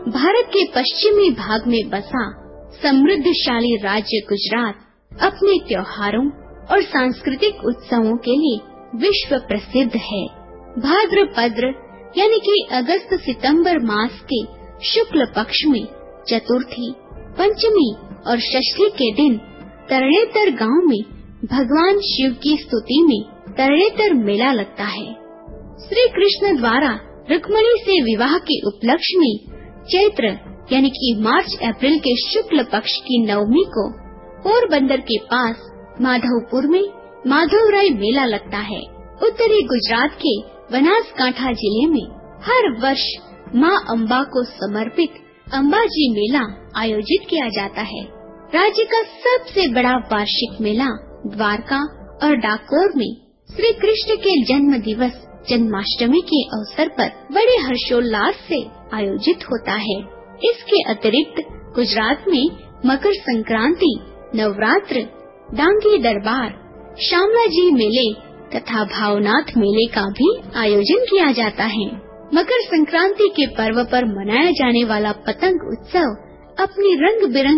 भारत के पश्चिमी भाग में बसा समृद्धशाली राज्य गुजरात अपने त्योहारों और सांस्कृतिक उत्सवों के लिए विश्व प्रसिद्ध है। भाद्रपद यानी कि अगस्त सितंबर मास के शुक्ल पक्ष में चतुर्थी, पंचमी और षष्ठी के दिन तरणेतर गांव में भगवान शिव की स्तुति में तरणेतर मेला लगता है। श्री कृष्ण द्वारा रुक्मिणी से विवाह के उपलक्ष्य में चैत्र यानी कि मार्च अप्रैल के शुक्ल पक्ष की नवमी को पोरबंदर के पास माधवपुर में माधवराय मेला लगता है। उत्तरी गुजरात के बनासकांठा जिले में हर वर्ष माँ अम्बा को समर्पित अम्बाजी मेला आयोजित किया जाता है। राज्य का सबसे बड़ा वार्षिक मेला द्वारका और डाकोर में श्री कृष्ण के जन्म दिवस जन्माष्टमी के अवसर पर बड़े हर्षोल्लास से आयोजित होता है। इसके अतिरिक्त गुजरात में मकर संक्रांति, नवरात्र, डांगी दरबार, श्यामला जी मेले तथा भावनाथ मेले का भी आयोजन किया जाता है। मकर संक्रांति के पर्व पर मनाया जाने वाला पतंग उत्सव अपनी रंग बिरंगी